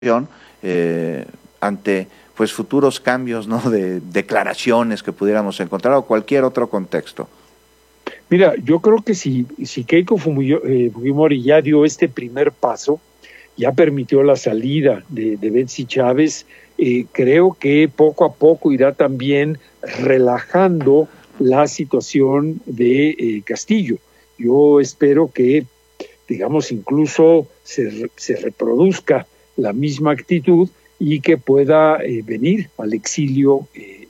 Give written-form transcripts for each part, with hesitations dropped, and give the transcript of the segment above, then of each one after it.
ante pues futuros cambios, ¿no?, de declaraciones que pudiéramos encontrar o cualquier otro contexto? Mira, yo creo que si Keiko Fujimori ya dio este primer paso, ya permitió la salida de Betsy Chávez, creo que poco a poco irá también relajando la situación de Castillo. Yo espero que, digamos, incluso se reproduzca la misma actitud y que pueda venir al exilio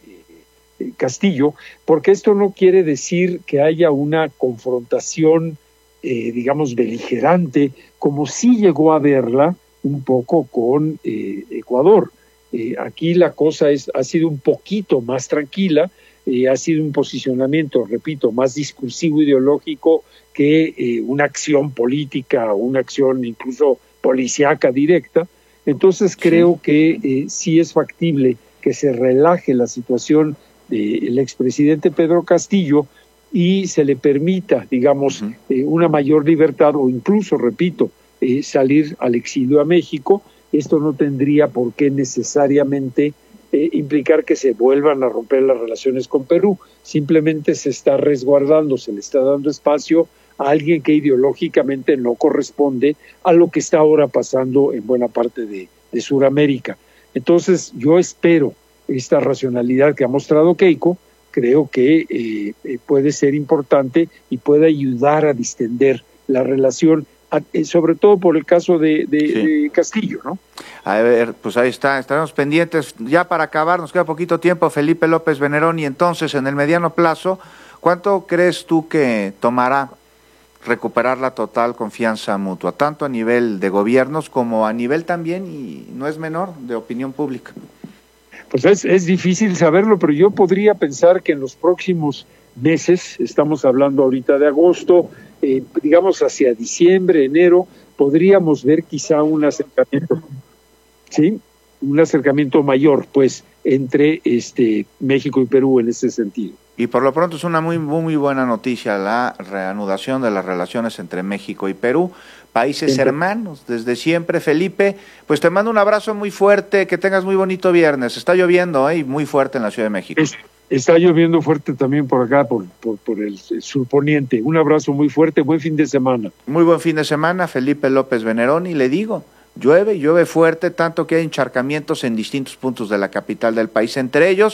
Castillo, porque esto no quiere decir que haya una confrontación, digamos, beligerante, como sí llegó a verla un poco con Ecuador. Aquí la cosa ha sido un poquito más tranquila, ha sido un posicionamiento, repito, más discursivo ideológico que una acción política o una acción incluso policíaca directa. Entonces creo que sí es factible que se relaje la situación del expresidente Pedro Castillo y se le permita, digamos, una mayor libertad o incluso, repito, salir al exilio a México. Esto no tendría por qué necesariamente implicar que se vuelvan a romper las relaciones con Perú. Simplemente se está resguardando, se le está dando espacio a alguien que ideológicamente no corresponde a lo que está ahora pasando en buena parte de Sudamérica. Entonces, yo espero esta racionalidad que ha mostrado Keiko, creo que puede ser importante y puede ayudar a distender la relación, sobre todo por el caso de Castillo, ¿no? A ver, pues ahí está, estaremos pendientes. Ya para acabar, nos queda poquito tiempo, Felipe López Venerón, y entonces, en el mediano plazo, ¿cuánto crees tú que tomará recuperar la total confianza mutua, tanto a nivel de gobiernos como a nivel también, y no es menor, de opinión pública? Pues es difícil saberlo, pero yo podría pensar que en los próximos meses, estamos hablando ahorita de agosto, digamos hacia diciembre, enero, podríamos ver quizá un acercamiento, ¿sí? Un acercamiento mayor, pues, entre México y Perú en ese sentido. Y por lo pronto es una muy buena noticia la reanudación de las relaciones entre México y Perú, países hermanos desde siempre. Felipe, pues te mando un abrazo muy fuerte, que tengas muy bonito viernes. Está lloviendo, y muy fuerte en la Ciudad de México. Está lloviendo fuerte también por acá, por el surponiente. Un abrazo muy fuerte, buen fin de semana. Muy buen fin de semana, Felipe López Venerón, y le digo, llueve fuerte, tanto que hay encharcamientos en distintos puntos de la capital del país, entre ellos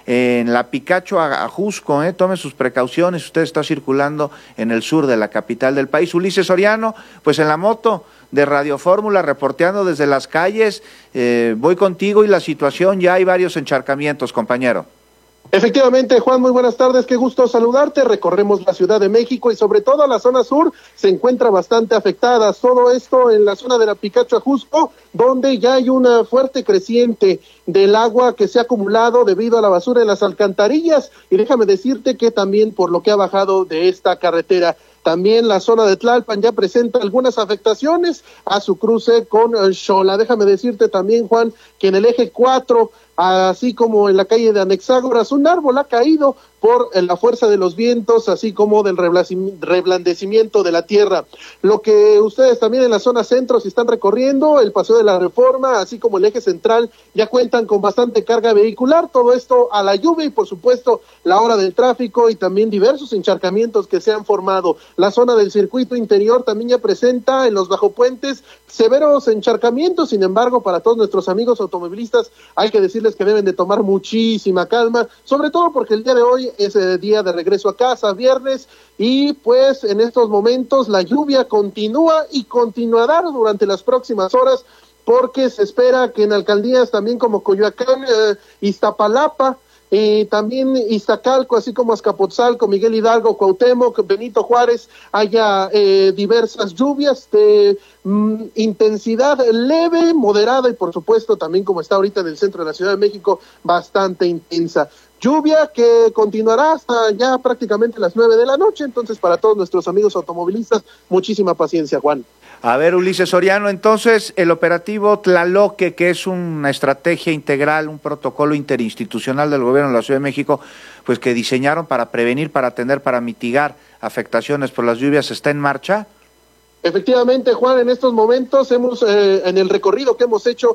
en la Picacho a Jusco, tome sus precauciones, usted está circulando en el sur de la capital del país. Ulises Soriano, pues en la moto de Radio Fórmula, reporteando desde las calles, voy contigo y la situación, ya hay varios encharcamientos, compañero. Efectivamente, Juan, muy buenas tardes, qué gusto saludarte. Recorremos la Ciudad de México y sobre todo la zona sur se encuentra bastante afectada. Todo esto en la zona de la Picacho a Jusco, donde ya hay una fuerte creciente del agua que se ha acumulado debido a la basura en las alcantarillas. Y déjame decirte que también por lo que ha bajado de esta carretera. También la zona de Tlalpan ya presenta algunas afectaciones a su cruce con Xola. Déjame decirte también, Juan, que en el eje 4, así como en la calle de Anexágoras, un árbol ha caído por la fuerza de los vientos, así como del reblandecimiento de la tierra. Lo que ustedes también en la zona centro, si están recorriendo el Paseo de la Reforma, así como el eje central, ya cuentan con bastante carga vehicular, todo esto a la lluvia y por supuesto la hora del tráfico y también diversos encharcamientos que se han formado. La zona del circuito interior también ya presenta en los bajopuentes severos encharcamientos. Sin embargo, para todos nuestros amigos automovilistas hay que decirles que deben de tomar muchísima calma, sobre todo porque el día de hoy es día de regreso a casa, viernes, y pues en estos momentos la lluvia continúa y continuará durante las próximas horas, porque se espera que en alcaldías también como Coyoacán, Iztapalapa, también Iztacalco, así como Azcapotzalco, Miguel Hidalgo, Cuauhtémoc, Benito Juárez, haya diversas lluvias de intensidad leve, moderada y por supuesto también como está ahorita en el centro de la Ciudad de México, bastante intensa. Lluvia que continuará hasta ya prácticamente las 9 de la noche, entonces para todos nuestros amigos automovilistas, muchísima paciencia, Juan. A ver, Ulises Soriano, entonces el operativo Tlaloque, que es una estrategia integral, un protocolo interinstitucional del gobierno de la Ciudad de México, pues que diseñaron para prevenir, para atender, para mitigar afectaciones por las lluvias, ¿está en marcha? Efectivamente, Juan, en estos momentos en el recorrido que hemos hecho